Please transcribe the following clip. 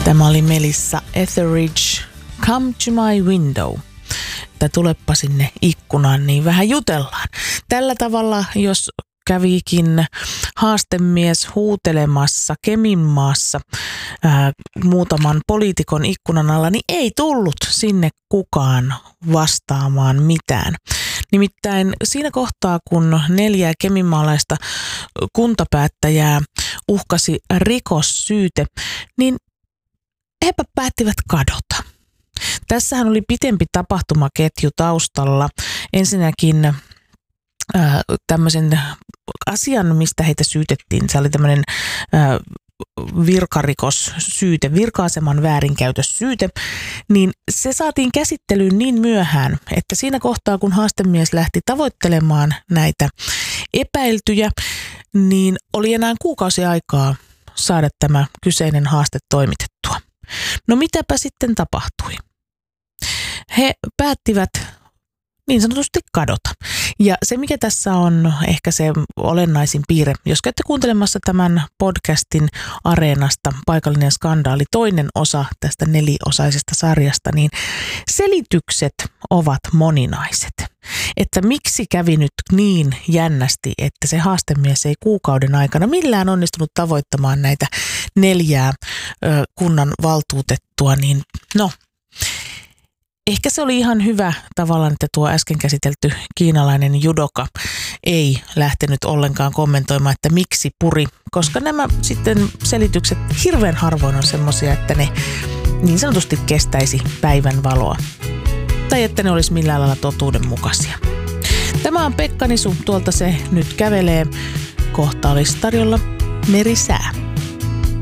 Tämä oli Melissa Etheridge, Come to my window. Että tuleppa sinne ikkunaan, niin vähän jutellaan. Tällä tavalla, jos kävikin haastemies huutelemassa Keminmaassa muutaman poliitikon ikkunan alla, niin ei tullut sinne kukaan vastaamaan mitään. Nimittäin siinä kohtaa, kun 4 keminmaalaista kuntapäättäjää uhkasi rikossyyte, niin hepä päättivät kadota. Tässähän oli pitempi tapahtumaketju taustalla. Ensinnäkin tämmöisen asian, mistä heitä syytettiin. Se oli tämmöinen virkarikossyyte, virka-aseman väärinkäytössyyte, niin se saatiin käsittelyyn niin myöhään, että siinä kohtaa, kun haastemies lähti tavoittelemaan näitä epäiltyjä, niin oli enää kuukausi aikaa saada tämä kyseinen haaste toimitettua. No mitäpä sitten tapahtui? He päättivät niin sanotusti kadota. Ja se, mikä tässä on ehkä se olennaisin piirre, jos käytte kuuntelemassa tämän podcastin Areenasta Paikallinen skandaali, toinen osa tästä 4-osaisesta sarjasta, niin selitykset ovat moninaiset. Että miksi kävi nyt niin jännästi, että se haastemies ei kuukauden aikana millään onnistunut tavoittamaan näitä 4 kunnan valtuutettua, niin no, ehkä se oli ihan hyvä tavallaan, että tuo äsken käsitelty kiinalainen judoka ei lähtenyt ollenkaan kommentoimaan, että miksi puri, koska nämä sitten selitykset hirveän harvoin on semmoisia, että ne niin sanotusti kestäisi päivän valoa tai että ne olisi millään lailla totuudenmukaisia. Tämä on Pekka Nisu, tuolta se nyt kävelee. Kohta olisi tarjolla merisää.